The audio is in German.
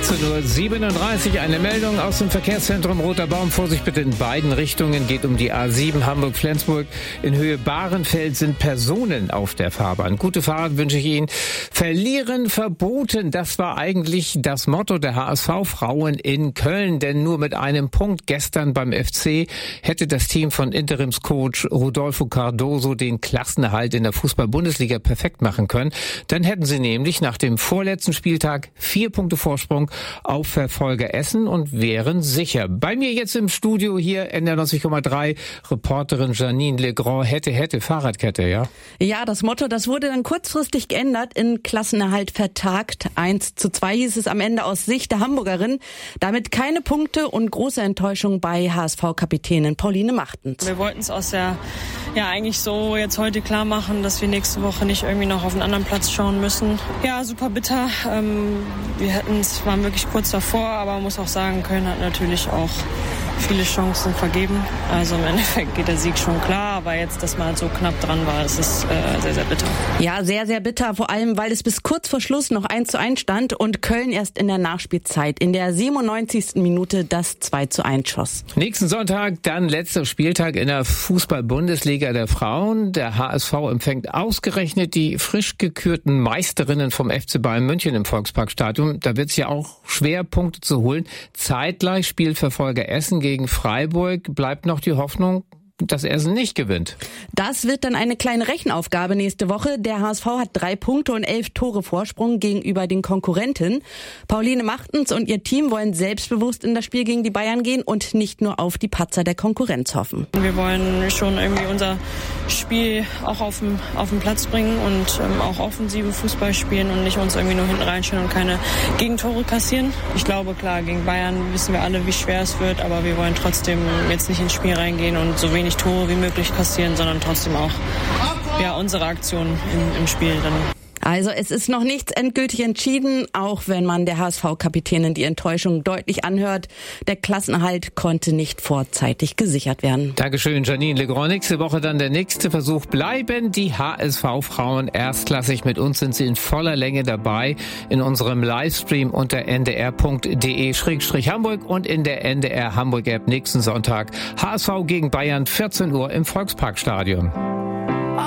18:37 Uhr. Eine Meldung aus dem Verkehrszentrum Roter Baum. Vorsicht bitte in beiden Richtungen. Geht um die A7 Hamburg-Flensburg. In Höhe Bahrenfeld sind Personen auf der Fahrbahn. Gute Fahrt wünsche ich Ihnen. Verlieren verboten. Das war eigentlich das Motto der HSV-Frauen in Köln. Denn nur mit einem Punkt gestern beim FC hätte das Team von Interimscoach Rodolfo Cardoso den Klassenerhalt in der Fußball-Bundesliga perfekt machen können. Dann hätten sie nämlich nach dem vorletzten Spieltag 4 Punkte Vorsprung auf Verfolger Essen und wären sicher. Bei mir jetzt im Studio hier NDR 90,3 Reporterin Janine Legrand. Hätte Fahrradkette, ja? Ja, das Motto, das wurde dann kurzfristig geändert, in Klassenerhalt vertagt. 1:2 hieß es am Ende aus Sicht der Hamburgerin. Damit keine Punkte und große Enttäuschung bei HSV-Kapitänin Pauline Machtens. Wir wollten es eigentlich so jetzt heute klar machen, dass wir nächste Woche nicht irgendwie noch auf einen anderen Platz schauen müssen. Ja, super bitter. Wir waren wirklich kurz davor, aber man muss auch sagen, Köln hat natürlich auch viele Chancen vergeben. Also im Endeffekt geht der Sieg schon klar, aber jetzt, dass man so knapp dran war, das ist sehr, sehr bitter. Ja, sehr, sehr bitter, vor allem, weil es bis kurz vor Schluss noch 1:1 stand und Köln erst in der Nachspielzeit in der 97. Minute das 2:1 schoss. Nächsten Sonntag dann letzter Spieltag in der Fußball-Bundesliga der Frauen. Der HSV empfängt ausgerechnet die frisch gekürten Meisterinnen vom FC Bayern München im Volksparkstadion. Da wird es ja auch schwer, Punkte zu holen. Zeitgleich spielt Verfolger Essen gegen Freiburg. Bleibt noch die Hoffnung, dass Essen nicht gewinnt. Das wird dann eine kleine Rechenaufgabe nächste Woche. Der HSV hat 3 Punkte und 11 Tore Vorsprung gegenüber den Konkurrenten. Pauline Machtens und ihr Team wollen selbstbewusst in das Spiel gegen die Bayern gehen und nicht nur auf die Patzer der Konkurrenz hoffen. Wir wollen schon irgendwie unser Spiel auch auf den Platz bringen und auch offensive Fußball spielen und nicht uns irgendwie nur hinten reinstellen und keine Gegentore kassieren. Ich glaube, klar, gegen Bayern wissen wir alle, wie schwer es wird, aber wir wollen trotzdem jetzt nicht ins Spiel reingehen und so wenig Tore wie möglich kassieren, sondern trotzdem auch unsere Aktion im Spiel dann. Also es ist noch nichts endgültig entschieden, auch wenn man der HSV-Kapitänin die Enttäuschung deutlich anhört. Der Klassenerhalt konnte nicht vorzeitig gesichert werden. Dankeschön, Janine Legrand. Nächste Woche dann der nächste Versuch. Bleiben die HSV-Frauen erstklassig. Mit uns sind sie in voller Länge dabei in unserem Livestream unter ndr.de/Hamburg und in der NDR Hamburg App nächsten Sonntag. HSV gegen Bayern, 14 Uhr im Volksparkstadion.